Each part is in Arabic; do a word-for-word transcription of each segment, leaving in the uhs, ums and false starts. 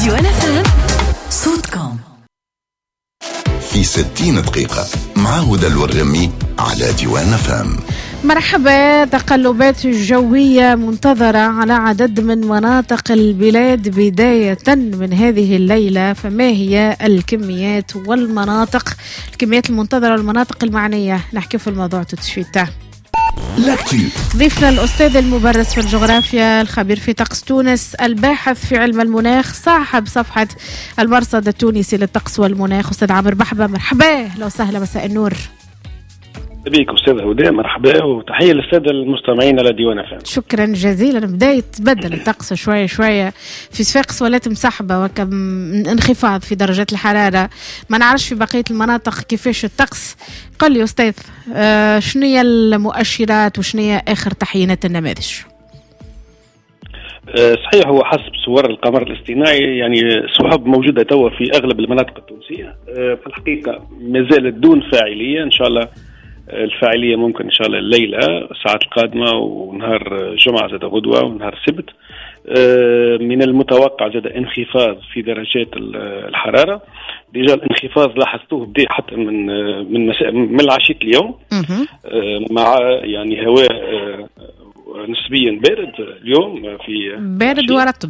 ديوان اف ام صوتكم في ستين دقيقة مع هدى الورمي على ديوان اف ام. مرحبا. تقلبات جوية منتظرة على عدد من مناطق البلاد بداية من هذه الليلة، فما هي الكميات والمناطق الكميات المنتظرة والمناطق المعنية؟ نحكي في الموضوع تتشويتا. ضيفنا الأستاذ المبرز في الجغرافيا، الخبير في طقس تونس، الباحث في علم المناخ، صاحب صفحة المرصد التونسي للطقس والمناخ، أستاذ عامر بحبة. مرحبا، لو سهلا، مساء النور. بيك أستاذ هدى، مرحبا وتحية للسادة المستمعين على ديوان اف ام. شكرا جزيلا. بدأ يتبدل الطقس شوية شوية، في صفاقس ولات مسحبة وكم انخفاض في درجات الحرارة، ما نعرفش في بقية المناطق كيفاش الطقس. قل لي أستاذ، آه شنو هي المؤشرات وشنو هي آخر تحيينات النماذج؟ صحيح، هو حسب صور القمر الاصطناعي يعني سحب موجودة توا في أغلب المناطق التونسية. في الحقيقة ما زالت دون فاعلية، إن شاء الله الفاعلية ممكن إن شاء الله الليلة الساعات القادمة ونهار جمعة زاد غدوة ونهار السبت. من المتوقع زاد انخفاض في درجات الحرارة. ديجا الانخفاض لاحظتوه بدي حتى من من مساء من العشية اليوم، مع يعني هواء نسبيا بارد اليوم، في بارد ورطب.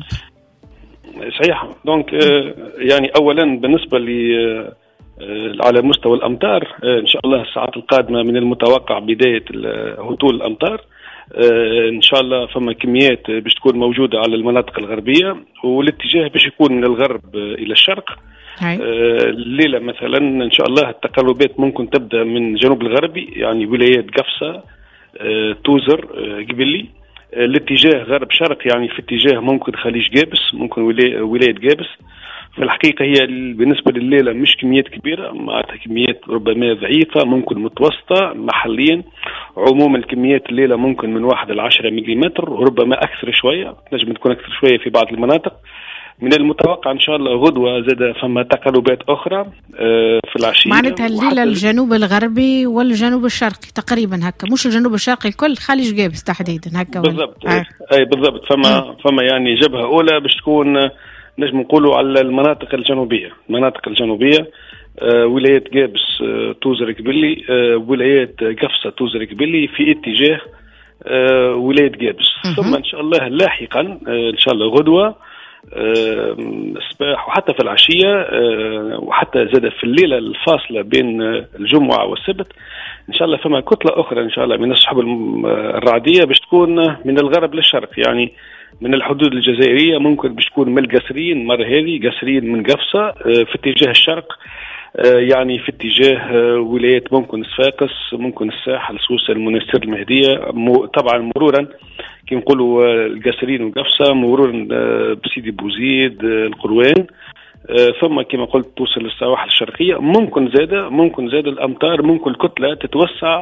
صحيح. دونك يعني أولا بالنسبة ل على مستوى الأمطار، إن شاء الله الساعات القادمة من المتوقع بداية هطول الأمطار. إن شاء الله فما كميات باش تكون موجودة على المناطق الغربية، والاتجاه باش يكون من الغرب إلى الشرق. الليلة مثلا إن شاء الله التقلبات ممكن تبدأ من جنوب الغربي، يعني ولايات قفصة، توزر، قبلي. الاتجاه غرب شرق، يعني في اتجاه ممكن خليج جابس، ممكن ولاية جابس. في الحقيقة هي بالنسبة لليلة مش كميات كبيرة، معناتها كميات ربما ضعيفة، ممكن متوسطة محليا. عموما الكميات الليلة ممكن من واحد لعشرة مليمتر، وربما أكثر شوية، تنجم تكون أكثر شوية في بعض المناطق. من المتوقع إن شاء الله غدوة زاد فما تقلبات أخرى في العشية. معناتها الليلة الجنوب الغربي والجنوب الشرقي تقريبا هكا، مش الجنوب الشرقي الكل، خليج جابس تحديدا هكا. بالضبط. آه. أي بالضبط. فما م. فما يعني جبهة أولى باش تكون نجم نقولوا على المناطق الجنوبية، المناطق الجنوبية، آه ولايات جابس، آه توزر قبلي، آه ولايات قفصة توزر قبلي في اتجاه آه ولاية جابس. ثم إن شاء الله لاحقا آه إن شاء الله غدوة الصباح، آه وحتى في العشية، آه وحتى زاد في الليلة الفاصلة بين الجمعة والسبت إن شاء الله فما كتلة أخرى إن شاء الله من السحب الرعدية باش تكون من الغرب للشرق، يعني من الحدود الجزائرية. ممكن باش تكون من القصرين مرة هذه، قصرين من قفصة في اتجاه الشرق، يعني في اتجاه ولايات ممكن صفاقس، ممكن الساحل، سوسة، المنستير، المهدية. طبعا مرورا كي نقولوا القصرين وقفصة، مرورا بسيدي بوزيد، القروان، ثم كما قلت توصل للسواحل الشرقية. ممكن زادة ممكن زادة الأمطار، ممكن الكتلة تتوسع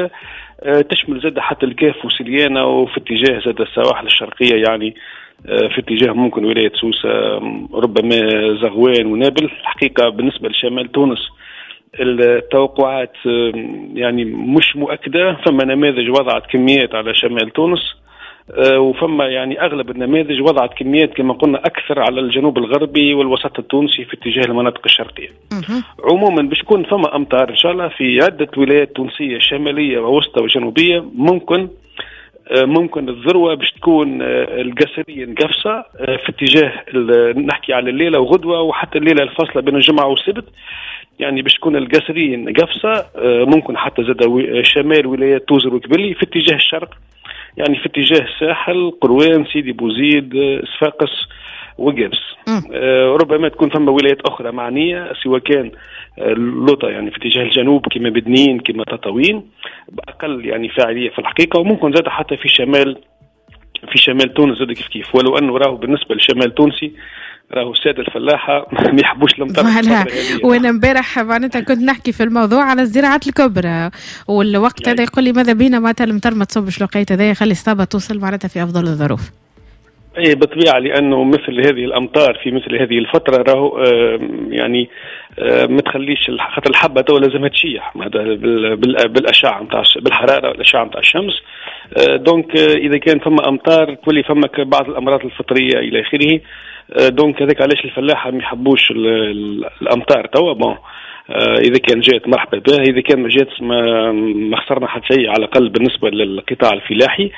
وتشمل زادة حتى الكاف وسليانة، وفي اتجاه زادة السواحل الشرقية، يعني في اتجاه ممكن ولاية سوسة، ربما زغوان ونابل. الحقيقة بالنسبة لشمال تونس التوقعات يعني مش مؤكدة، فما نماذج وضعت كميات على شمال تونس، وفما يعني أغلب النماذج وضعت كميات كما قلنا أكثر على الجنوب الغربي والوسط التونسي في اتجاه المناطق الشرقية. عموما باش تكون فما أمطار إن شاء الله في عدة ولايات تونسية شمالية ووسطى وجنوبية. ممكن ممكن الذروة باش تكون القصرية قفصة في اتجاه نحكي على الليلة وغدوة، وحتى الليلة الفاصلة بين الجمعة والسبت، يعني باش تكون القصريين قفصة، ممكن حتى زاد شمال ولايات توزر وقبلي في اتجاه الشرق، يعني في اتجاه الساحل، قروان، سيدي بوزيد، صفاقس وقابس. آه ربما تكون ثم ولايات أخرى معنية، سواء كان اللوطة يعني في اتجاه الجنوب كما بدنين كما تطاوين، بأقل يعني فاعلية في الحقيقة. وممكن زاد حتى في شمال في شمال تونس زاد كيف كيف، ولو أنه راه بالنسبة للشمال تونسي راهو السادة الفلاحة ما يحبوش الامطار. وانا امبارح معناتها كنت نحكي في الموضوع على الزراعات الكبرى، والوقت هذا يقول لي ماذا بينا معناتها الامطار ما تصبش لقيت هذا، خلي الصابة توصل معناتها في أفضل الظروف. اي بالطبيعه، لانه مثل هذه الامطار في مثل هذه الفتره راهو آه يعني آه ما تخليش خاطر الحبه تو لازمها تشيح بالاشعه نتاع بالحراره والاشعه نتاع الشمس. آه دونك آه اذا كان ثم امطار تولي فما بعض الامراض الفطريه الى اخره. دونك هذاك علاش الفلاحه ما يحبوش الامطار توا. بون اذا كان جات مرحبا بها، اذا كان ما جاتش ما خسرنا حتى شيء على الاقل بالنسبه للقطاع الفلاحي.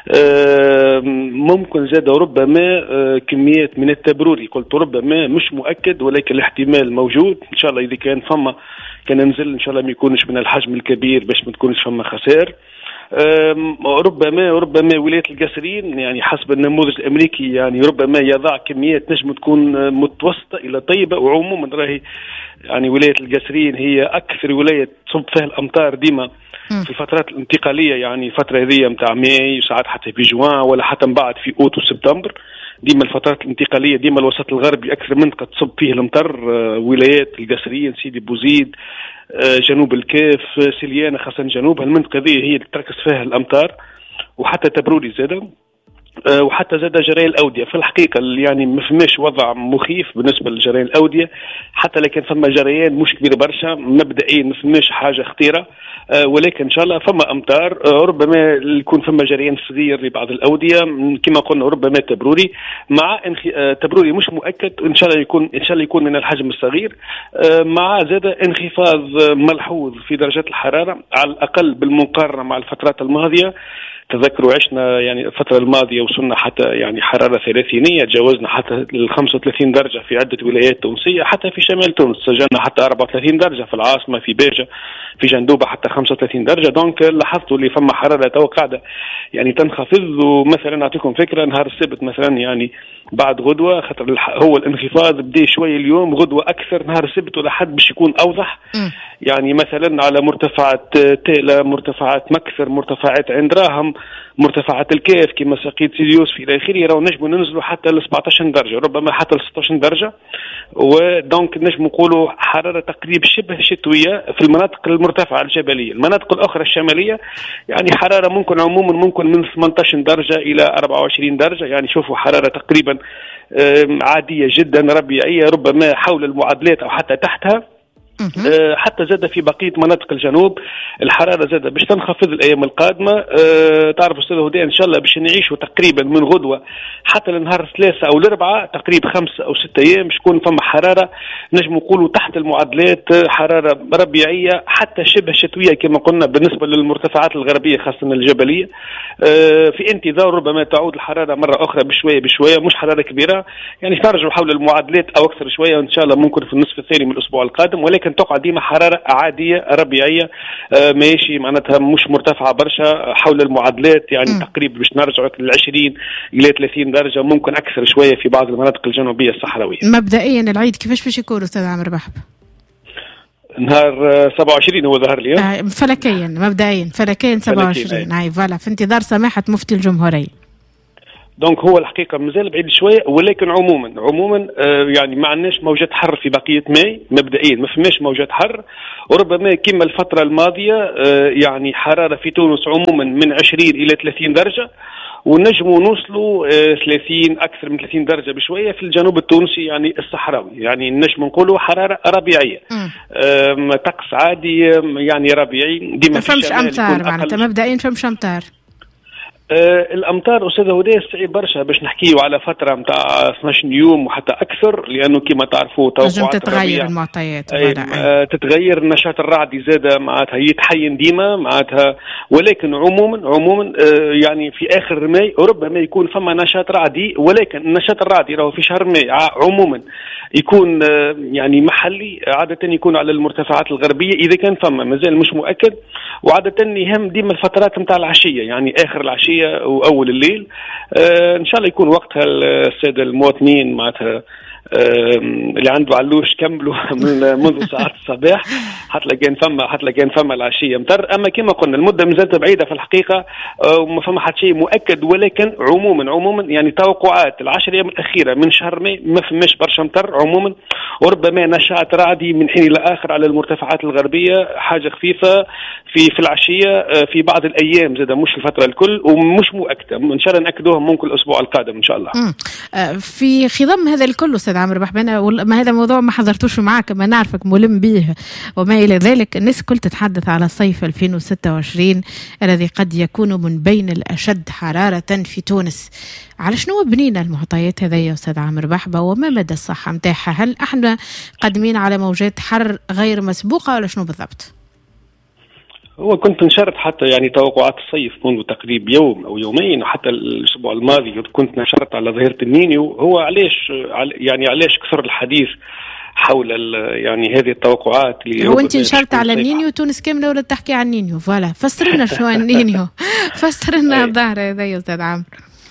ممكن زاد ربما كميات من التبروري، قلت ربما مش مؤكد ولكن الاحتمال موجود. ان شاء الله اذا كان فما كان ننزل ان شاء الله ما يكونش من الحجم الكبير باش ما تكونش فما خسائر. ربما ربما ولاية القصرين يعني حسب النموذج الامريكي يعني ربما يضع كميات نجم تكون متوسطه الى طيبه. وعموما راهي يعني ولاية القصرين هي اكثر ولايه تصب فيها الامطار ديما في الفترات الانتقاليه، يعني الفتره هذه نتاع ماي وساعات حتى في جوان ولا حتى من بعد في اوت وسبتمبر. ديما الفترات الانتقاليه ديما الوسط الغربي اكثر منطقه تصب فيه الامطار. ولايات القصرين، سيدي بوزيد، جنوب الكاف، سليانه، خاصه جنوب المنطقه ذي هي اللي تركز فيها الامطار، وحتى تبروري زاده، وحتى زاد جرائم الأودية. في الحقيقة يعني ما فماش وضع مخيف بالنسبة لجرائم الأودية، حتى لكن فما جريان مش كبير برشا مبدئيا، ما فماش حاجة خطيرة. أه ولكن إن شاء الله فما أمطار. أه ربما يكون فما جريان صغير لبعض الأودية كما قلنا، ربما تبروري مع انخ... أه تبروري مش مؤكد، إن شاء الله يكون إن شاء الله يكون من الحجم الصغير. أه مع زاد انخفاض ملحوظ في درجات الحرارة على الأقل بالمقارنة مع الفترات الماضية. تذكروا عشنا يعني الفترة الماضية وصلنا حتى يعني حرارة ثلاثينية، تجاوزنا حتى ال خمسة وثلاثين درجة في عدة ولايات تونسية، حتى في شمال تونس سجلنا حتى أربعة وثلاثين درجة في العاصمة، في باجة، في جندوبة حتى خمسة وثلاثين درجة. دونك لاحظتوا اللي فما حرارة تو قاعدة يعني تنخفض. ومثلا نعطيكم فكرة، نهار السبت مثلا يعني بعد غدوة، خاطر هو الانخفاض بدي شوية اليوم، غدوة أكثر نهار السبت ولا حد باش يكون أوضح. م. يعني مثلا على مرتفعات تيلا، مرتفعات مكثر، مرتفعات عند راهم، مرتفعات الكاف كما سقيت سيليوس في الى اخره، راهو نجموا ننزلوا حتى ل سبعطاش درجه، ربما حتى ل ستطاش درجه. ودونك نجم نقولوا حراره تقريبا شبه شتويه في المناطق المرتفعه الجبليه. المناطق الاخرى الشماليه يعني حراره ممكن عموما ممكن من ثمانطاش درجه الى أربعة وعشرين درجه، يعني شوفوا حراره تقريبا عاديه جدا ربيعيه، ربما حول المعادلات او حتى تحتها. أه حتى زاد في بقية مناطق الجنوب الحرارة زاد باش تنخفض الأيام القادمة. أه تعرف أستاذ هدى إن شاء الله باش نعيشوا تقريبا من غدوة حتى لنهار الثلاثة أو الأربعة تقريبا خمسة أو ستة أيام باش تكون فما حرارة نجم نقولوا تحت المعادلات، حرارة ربيعية حتى شبه شتوية كما قلنا بالنسبة للمرتفعات الغربية خاصة الجبلية. أه في انتظار ربما تعود الحرارة مرة أخرى بشوية بشوية، مش حرارة كبيرة يعني ترجع حول المعادلات أو أكثر شوية، وإن شاء الله ممكن في النصف الثاني من الأسبوع القادم، ولكن تقع ديما حرارة عادية ربيعية آه ماشي معناتها مش مرتفعة برشا حول المعادلات، يعني م. تقريبا باش نرجع للعشرين إلى ثلاثين درجة، ممكن أكثر شوية في بعض المناطق الجنوبية الصحراوية. مبدئيا العيد كيفاش باش يكون أستاذ عامر بحب؟ نهار سبعة وعشرين هو ظهر لي آه فلكيا مبدئيا فلكيا سبعة وعشرين هاي فوالا في انتظار سماحة مفتي الجمهورية. دونك هو الحقيقة مازال بعيد شوية، ولكن عموما عموما آه يعني ما عندناش موجات حر في بقية ماي مبدئيا، ما فماش موجات حر، وربما كما الفترة الماضية آه يعني حرارة في تونس عموما من عشرين إلى ثلاثين درجة، ونجموا نوصلوا آه ثلاثين أكثر من ثلاثين درجة بشوية في الجنوب التونسي يعني الصحراوي، يعني نجم نقولوا حرارة ربيعية آه طقس عادي يعني ربيعي ديما. ما فهمش أمطار معناتها مبدئيا فهمش أمطار. آه الامطار استاذ هدى صعيب برشا باش نحكيو على فتره نتاع اثناش يوم وحتى اكثر، لانه كما تعرفوا توقعات تتغير المعطيات آه تتغير النشاط الرعدي زاد معناتها يتحين ديما معناتها، ولكن عموما عموما آه يعني في اخر ماي ربما يكون فما نشاط رعدي، ولكن النشاط الرعدي راهو في شهر ماي عموما يكون آه يعني محلي، عاده يكون على المرتفعات الغربيه اذا كان فما مازال مش مؤكد، وعاده يهم ديما الفترات نتاع العشيه يعني اخر العشيه واول الليل. آه ان شاء الله يكون وقتها الساده المواطنين معناتها آه اللي عنده علوش كملوا من منذ ساعات الصباح حتى لكان فما حتى لكان فما العشيه مطر. اما كما قلنا المده مازالت بعيده في الحقيقه آه وما فما حتى شيء مؤكد، ولكن عموما عموما يعني توقعات العشر ايام الاخيره من شهر ماي ما فماش برشا مطر عموما، وربما نشاط رعدي من حين الى اخر على المرتفعات الغربيه، حاجه خفيفه في في العشيه آه في بعض الايام زاد مش الفتره الكل ومش مؤكده، ان شاء الله ناكدوها ممكن الاسبوع القادم ان شاء الله. آه في خضم هذا الكل استاذ أستاذ عمرو بحبانة، ما هذا موضوع ما حضرتوش معاك، ما نعرفك ملم به وما إلى ذلك. الناس كل تتحدث على صيف ألفين وستة وعشرين الذي قد يكون من بين الأشد حرارة في تونس. على شنو بنينا المعطيات هذه يا أستاذ عمرو بحبة، وما مدى الصحة متاعها؟ هل احنا قادمين على موجات حر غير مسبوقة ولا شنو بالضبط؟ هو كنت نشرت حتى يعني توقعات الصيف منذ تقريب يوم أو يومين، وحتى الأسبوع الماضي كنت نشرت على ظاهرة النينيو. هو علاش يعني علاش كثر الحديث حول يعني هذه التوقعات اللي هو انت نشرت على النينيو تونس كامله ولا تحكي عن النينيو؟ فوالا فسر لنا شو النينيو، فسر لنا الظاهر هذا يا استاذ عمرو.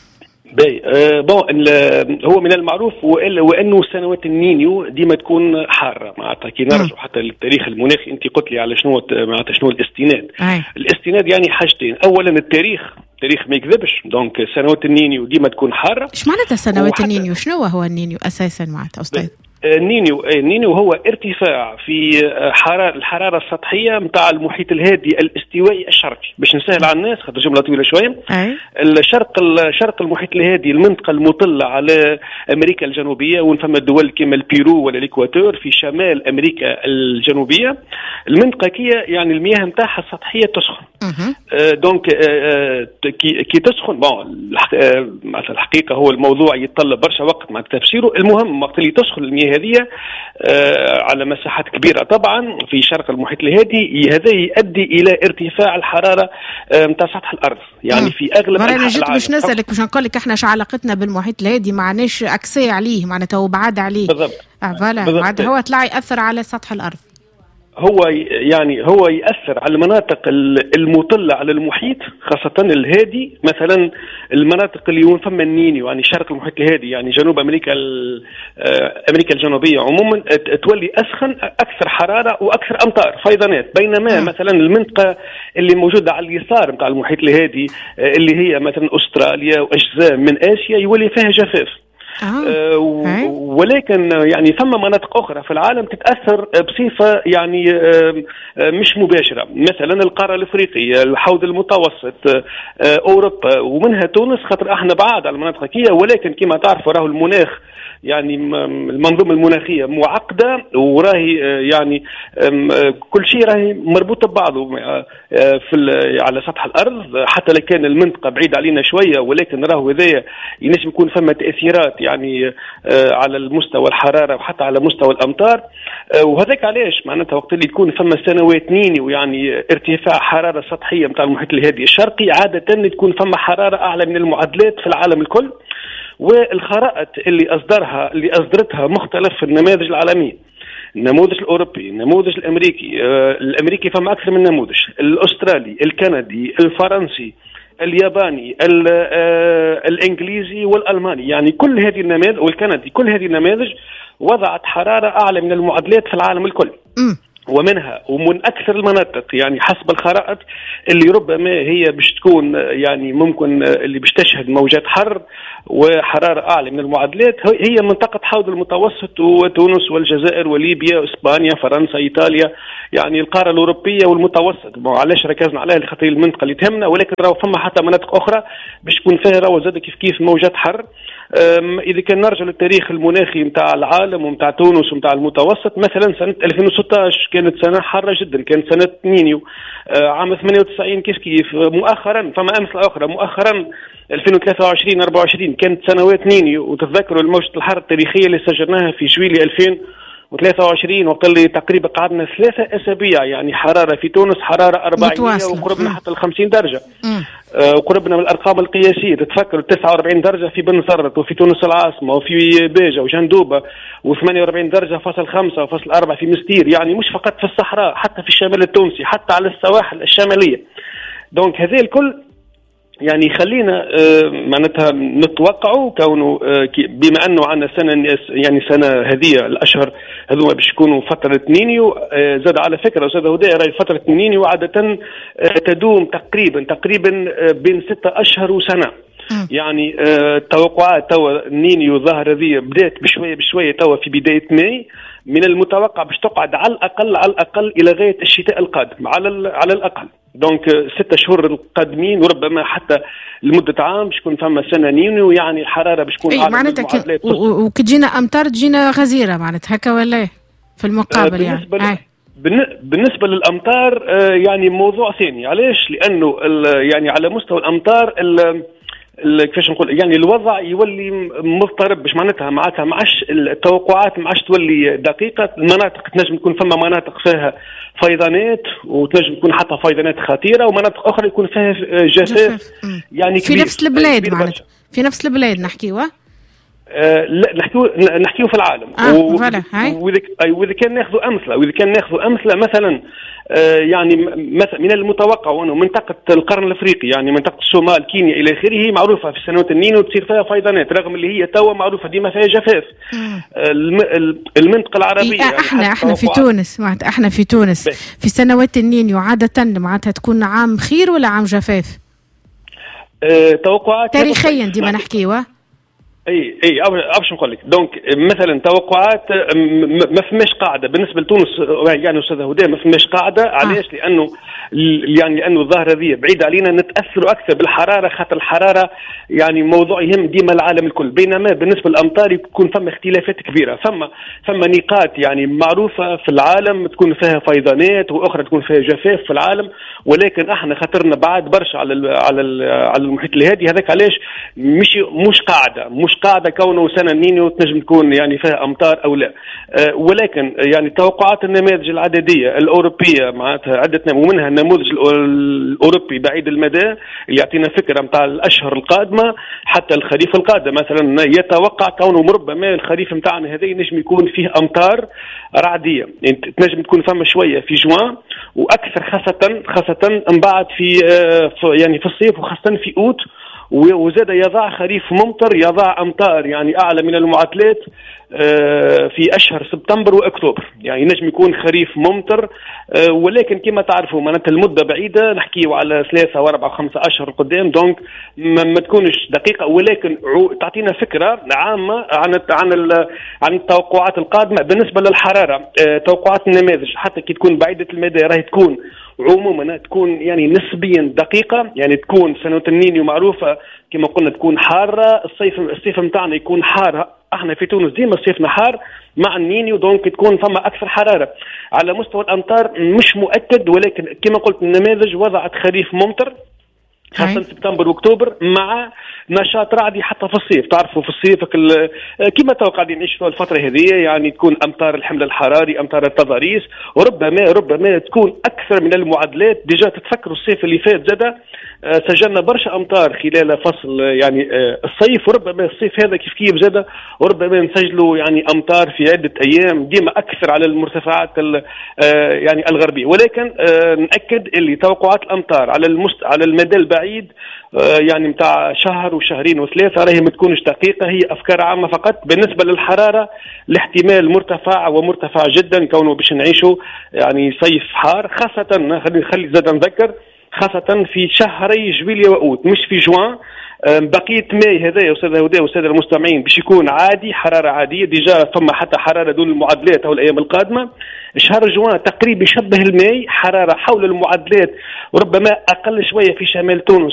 باي أه بون هو من المعروف وانه سنوات النينيو ديما تكون حاره، معناتها كي نرجع حتى للتاريخ المناخي. انت قلت لي على شنو معناتها شنو الاستناد. أي. الاستناد يعني حاجتين، اولا التاريخ، التاريخ ما يكذبش، دونك سنوات النينيو ديما تكون حاره. ايش معناتها سنوات النينيو؟ شنو هو النينيو اساسا معناتها استاذ؟ النينيو النينيو هو ارتفاع في حرارة الحرارة السطحية متاع المحيط الهادي الاستوائي الشرقي. باش نسهل على الناس خاطر جملة طويلة شوية، الشرق الشرق المحيط الهادي المنطقة المطلة على أمريكا الجنوبية، ونفهم الدول كما البيرو ولا الإكواتور في شمال أمريكا الجنوبية. المنطقة كي يعني المياه متاعها السطحية تسخن. آه دونك آه كي, كي تسخن بون آه الحقيقة هو الموضوع يتطلب برشا وقت مع تفسيره. المهم وقت اللي تسخن المياه هذه آه على مساحات كبيرة طبعا في شرق المحيط الهادي، هذا يؤدي إلى ارتفاع الحرارة متاع آه سطح الأرض. يعني في أغلب العالم. أنا جيت باش نسألك باش نقول لك احنا علاقتنا بالمحيط الهادي معناش أكسي عليه، معناتها هو بعاد عليه. بالضبط. آه فوالا هو طلع يأثر على سطح الأرض. هو يعني هو يأثر على المناطق المطلة على المحيط، خاصة الهادي. مثلا المناطق اللي يكون فما النينيو يعني شرق المحيط الهادي، يعني جنوب أمريكا أمريكا الجنوبية عموما تولي أسخن، أكثر حرارة وأكثر أمطار فيضانات. بينما م. مثلا المنطقة اللي موجودة على اليسار متاع المحيط الهادي اللي هي مثلا أستراليا وأجزاء من آسيا يولي فيها جفاف. آه. آه ولكن يعني ثم مناطق أخرى في العالم تتأثر بصفة يعني آه مش مباشرة، مثلا القارة الأفريقية، الحوض المتوسط، آه أوروبا، ومنها تونس، خاطر احنا بعاد على المناطق كية. ولكن كما تعرفوا راهو المناخ يعني المنظومة المناخية معقدة، وراهي يعني كل شيء راهي مربوطة ببعضه في على سطح الأرض. حتى لو كان المنطقة بعيدة علينا شوية، ولكن راهو هذايا ينجم يكون فما تأثيرات يعني على المستوى الحرارة وحتى على مستوى الأمطار. وهذاك علاش معناتها وقت اللي يكون فما سنوات نينيو يعني ارتفاع حرارة سطحية متاع المحيط الهادي الشرقي، عادة تكون فما حرارة أعلى من المعدلات في العالم الكل. والخرائط اللي أصدرها اللي أصدرتها مختلف النماذج العالمية، النموذج الأوروبي، النموذج الأمريكي، آه الأمريكي فما أكثر من نموذج، الأسترالي، الكندي، الفرنسي، الياباني، آه الإنجليزي والألماني، يعني كل هذه النماذج والكندي، كل هذه النماذج وضعت حرارة أعلى من المعدلات في العالم الكل. م. ومنها ومن أكثر المناطق يعني حسب الخرائط اللي ربما هي باش تكون يعني ممكن اللي باش تشهد موجات حر وحرارة أعلى من المعدلات هي منطقة حوض المتوسط وتونس والجزائر وليبيا وإسبانيا فرنسا إيطاليا، يعني القارة الأوروبية والمتوسط. علاش ركزنا عليها لخاطر المنطقة اللي تهمنا، ولكن راهو فما حتى مناطق أخرى باش تكون فيها راهو زاد كيف كيف موجات حر. إذا كان نرجع للتاريخ المناخي متاع العالم ومتاع تونس ومتاع المتوسط، مثلا سنة ألفين وستة عشر كانت سنة حارة جدا، كانت سنة نينيو. عام ثمانية وتسعين كيف كيف. مؤخرا فما أمثلة أخرى، مؤخرا ألفين وثلاثة وعشرين أربعة وعشرين كانت سنوات نينيو. وتتذكروا الموجة الحر التاريخية اللي سجلناها في جويلية ألفين وثلاثة وعشرين وقت اللي تقريبا قعدنا ثلاثة أسابيع يعني حرارة في تونس حرارة أربعينية وقربنا حتى الخمسين درجة. آه وقربنا من الأرقام القياسية. تتفكروا تسعة وأربعين درجة في بن سرت وفي تونس العاصمة وفي بيجة وجندوبة، وثمانية وأربعين درجة فاصل خمسة وفاصل أربعة في مستير، يعني مش فقط في الصحراء، حتى في الشمال التونسي، حتى على السواحل الشمالية. دونك هذه الكل يعني خلينا آه معناتها نتوقعوا كونه آه بما انه عندنا سنه يعني سنه هذه الاشهر هذوما باش يكونوا فتره نينيو. آه زاد على فكره استاذ هدايا راهي فتره نينيو عاده آه تدوم تقريبا تقريبا آه بين ستة اشهر وسنه. يعني آه توقعات توا نينيو ظاهر هذه بدات بشويه بشويه توا في بدايه ماي، من المتوقع باش تقعد على الاقل على الاقل الى غايه الشتاء القادم على على الاقل. دونك ستة شهور القادمين وربما حتى لمده عام باش تكون فما سنه نينو، يعني الحراره باش تكون اعلى معناتها وكتجينا امطار تجينا غزيره معناتها هكا ولا في المقابل؟ آه يعني آه. بالنسبه للامطار آه يعني موضوع ثاني. علاش؟ لانه يعني على مستوى الامطار كيفاش نقول يعني الوضع يولي مضطرب، باش معناتها معناتها ما عادش التوقعات ما عادش تولي دقيقه. المناطق تنجم تكون فما مناطق فيها فيضانات وتنجم تكون حتى فيضانات خطيره، ومناطق اخرى يكون فيها جفاف يعني في كبير. نفس البلاد معناتها في نفس البلاد نحكيوه آه لا نحكيو نحكيو في العالم. آه واذا واذا كان ناخذوا امثله واذا كان ناخذوا امثله مثلا آه يعني مثلا من المتوقع انه منطقه القرن الافريقي، يعني منطقه الصومال كينيا الى اخره، معروفه في سنوات النينو تصير فيها فيضانات رغم اللي هي توا معروفه ديما فيها جفاف. آه المنطقه العربيه يعني احنا احنا في تونس معناتها احنا في تونس بي. في سنوات النينو عاده معناتها تكون عام خير ولا عام جفاف؟ آه توقعات تاريخيا ديما نحكيوه. اي اي باش نقول لك. دونك مثلا توقعات ما فماش قاعده بالنسبه لتونس، يعني استاذ هدى ما فماش قاعده. علاش؟ آه. لانه يعني لانه الظاهره هذه بعيده علينا، نتاثروا اكثر بالحراره، خاطر الحراره يعني موضوع يهم ديما العالم الكل، بينما بالنسبه للامطار يكون فما اختلافات كبيره. فما فما نقاط يعني معروفه في العالم تكون فيها فيضانات واخرى تكون فيها جفاف في العالم، ولكن احنا خاطرنا بعاد برشا على ال على ال على المحيط الهادي. هذاك علاش مش مش قاعده مش قاعده كونه سنه نينيو تنجم تكون يعني فيها امطار او لا. أه ولكن يعني توقعات النماذج العدديه الاوروبيه معناتها عده، ومنها النموذج الاوروبي بعيد المدى اللي يعطينا فكره نتاع الاشهر القادمه حتى الخريف القادم. مثلا يتوقع كونه ربما الخريف نتاعنا هذا ينجم يكون فيه امطار رعديه، يعني تنجم تكون فما شويه في جوان واكثر خاصه خاصه من بعد في يعني في الصيف وخاصه في اوت، وزاد يضع خريف ممطر، يضع امطار يعني اعلى من المعدلات في اشهر سبتمبر واكتوبر. يعني نجم يكون خريف ممطر، ولكن كما تعرفوا معناتها المده بعيده، نحكيوا على ثلاثه واربعه وخمسه اشهر قدام، دونك ما تكونش دقيقه، ولكن تعطينا فكره عامه عن عن عن التوقعات القادمه بالنسبه للحراره. توقعات النماذج حتى كي تكون بعيده المدى راهي تكون عموما تكون يعني نسبيا دقيقه، يعني تكون سنه النينيو معروفه كما قلنا تكون حاره، الصيف الصيف نتاعنا يكون حار، احنا في تونس ديما صيفنا حار مع النينيو، دونك تكون فما اكثر حراره. على مستوى الامطار مش مؤكد، ولكن كما قلت النماذج وضعت خريف ممطر خاصة سبتمبر واكتوبر مع نشاط رعدي حتى في الصيف. تعرفوا في الصيف كما تو قاعدين نعيش في الفترة هذه، يعني تكون امطار الحمل الحراري، امطار التضاريس، وربما ربما تكون اكثر من المعدلات. ديجا تتفكروا الصيف اللي فات زاد سجلنا برشا امطار خلال فصل يعني الصيف، وربما الصيف هذا كيف كيف زاد وربما نسجلوا يعني امطار في عدة ايام ديما اكثر على المرتفعات يعني الغربية. ولكن نأكد اللي توقعات الامطار على المست على المدى البعيد يعني متاع شهر وشهرين وثلاثة راهي ما تكونش دقيقة، هي أفكار عامة فقط. بالنسبة للحرارة الاحتمال مرتفع ومرتفع جدا، كونه باش نعيشوا يعني صيف حار، خاصة خلي خلي زاد نذكر خاصة في شهري جويلية وأوت، مش في جوان. بقية ماي هذا يا أستاذ هدى وأستاذ المستمعين باش يكون عادي، حرارة عادية، ديجا فما حتى حرارة دون المعدلات أو الأيام القادمة. شهر جوان تقريبا يشبه الماي، حرارة حول المعدلات وربما أقل شوية في شمال تونس